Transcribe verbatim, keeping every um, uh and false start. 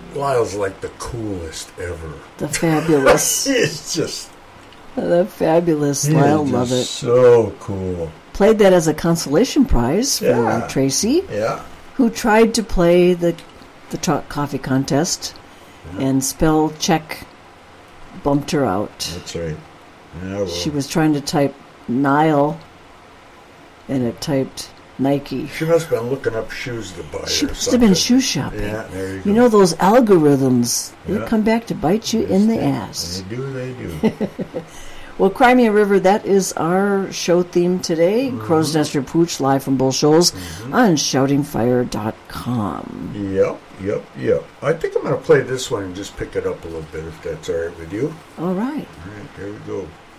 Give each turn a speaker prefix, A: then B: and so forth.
A: Lyle's like the coolest ever.
B: The fabulous.
A: He's just...
B: The fabulous
A: He's
B: Lyle
A: just
B: Lovett.
A: so cool.
B: Played that as a consolation prize for
A: Yeah.
B: Tracy,
A: Yeah.
B: who tried to play the the cho- coffee contest,
A: Yeah.
B: and spell check bumped her out.
A: That's right. Yeah, well,
B: She was trying to type Nile, and it typed Nike.
A: She must have been looking up shoes to buy.
B: She
A: or
B: must have been
A: something.
B: shoe shopping.
A: Yeah, there you,
B: You
A: go.
B: know those algorithms, they
A: Yeah.
B: come back to bite you
A: Yes,
B: in the
A: they-
B: ass.
A: They do, they do.
B: Well, Crimea River, that is our show theme today.
A: Mm-hmm.
B: Crow's Nest or Pooch, live from Bull Shoals
A: Mhm.
B: on shouting fire dot com.
A: Yep, yep, yep. I think I'm going to play this one and just pick it up a little bit, if that's all right with you.
B: All right.
A: All right, there we go.